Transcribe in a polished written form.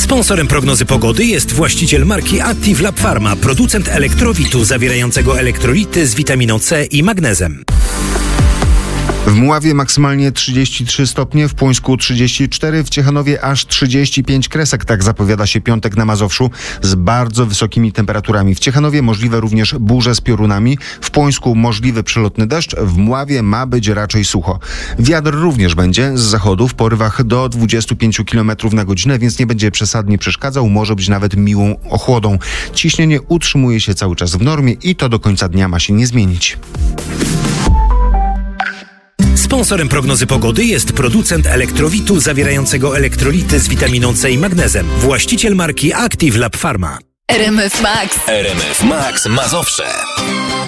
Sponsorem prognozy pogody jest właściciel marki Active Lab Pharma, producent elektrowitu zawierającego elektrolity z witaminą C i magnezem. W Mławie maksymalnie 33 stopnie, w Płońsku 34, w Ciechanowie aż 35 kresek. Tak zapowiada się piątek na Mazowszu z bardzo wysokimi temperaturami. W Ciechanowie możliwe również burze z piorunami, w Płońsku możliwy przelotny deszcz, w Mławie ma być raczej sucho. Wiatr również będzie z zachodu w porywach do 25 km na godzinę, więc nie będzie przesadnie przeszkadzał, może być nawet miłą ochłodą. Ciśnienie utrzymuje się cały czas w normie i to do końca dnia ma się nie zmienić. Sponsorem prognozy pogody jest producent elektrowitu zawierającego elektrolity z witaminą C i magnezem. Właściciel marki Active Lab Pharma. RMF Max. RMF Max Mazowsze.